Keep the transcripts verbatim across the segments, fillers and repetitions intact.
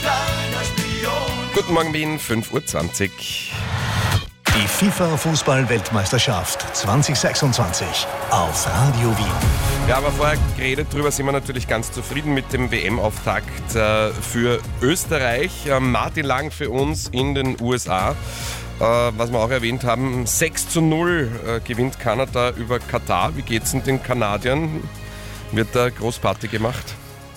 kleiner Spion. Guten Morgen Wien, fünf Uhr zwanzig. Die FIFA-Fußball-Weltmeisterschaft zwanzig sechsundzwanzig auf Radio Wien. Ja, aber vorher geredet drüber sind wir natürlich ganz zufrieden mit dem W M-Auftakt äh, für Österreich. Äh, Martin Lang für uns in den U S A. Äh, was wir auch erwähnt haben, sechs zu null äh, gewinnt Kanada über Katar. Wie geht's denn den Kanadiern? Wird da Großparty gemacht?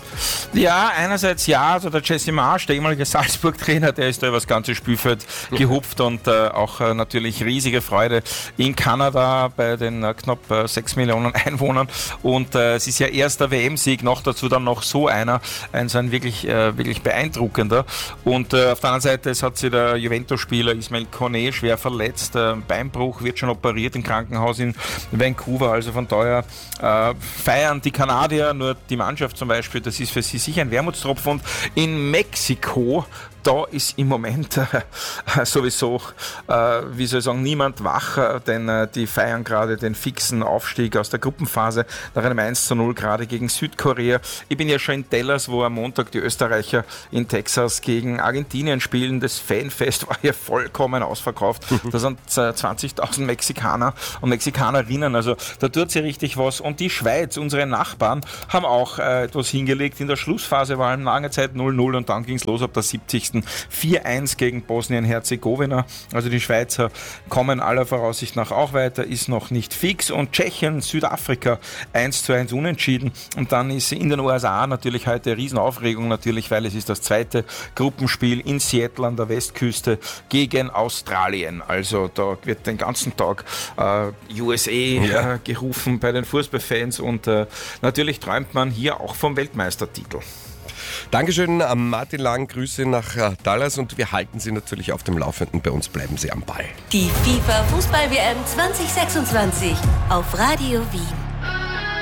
Ja, einerseits ja, also der Jesse Marsch, der ehemalige Salzburg-Trainer, der ist da über das ganze Spielfeld gehupft und äh, auch äh, natürlich riesige Freude in Kanada bei den äh, knapp äh, sechs Millionen Einwohnern und äh, es ist ja erster W M-Sieg, noch dazu dann noch so einer, ein so ein wirklich, äh, wirklich beeindruckender und äh, auf der anderen Seite es hat sich der Juventus-Spieler Ismail Koné schwer verletzt, äh, Beinbruch, wird schon operiert im Krankenhaus in Vancouver, also von daher äh, feiern die Kanadier, nur die Mannschaft zum Beispiel, das ist für sie sicher ein Wermutstropfen. Und in Mexiko, da ist im Moment äh, sowieso, äh, wie soll ich sagen, niemand wach, äh, denn äh, die feiern gerade den fixen Aufstieg aus der Gruppenphase nach einem eins zu null gerade gegen Südkorea. Ich bin ja schon in Dallas, wo am Montag die Österreicher in Texas gegen Argentinien spielen. Das Fanfest war ja vollkommen ausverkauft. Da sind äh, zwanzigtausend Mexikaner und Mexikanerinnen, also da tut sich richtig was. Und die Schweiz, unsere Nachbarn, haben auch äh, etwas hingelegt. In der Schlussphase war lange Zeit null null und dann ging es los ab der siebzigsten vier eins gegen Bosnien-Herzegowina. Also die Schweizer kommen aller Voraussicht nach auch weiter, ist noch nicht fix. Und Tschechien, Südafrika eins zu eins unentschieden. Und dann ist in den U S A natürlich heute eine Riesenaufregung, natürlich, weil es ist das zweite Gruppenspiel in Seattle an der Westküste gegen Australien. Also da wird den ganzen Tag äh, U S A ja. äh, gerufen bei den Fußballfans und äh, natürlich träumt man hier auch vom Weltmeistertitel. Dankeschön an Martin Lang, Grüße nach Dallas und wir halten Sie natürlich auf dem Laufenden. Bei uns bleiben Sie am Ball. Die FIFA-Fußball-W M zwanzig sechsundzwanzig auf Radio Wien.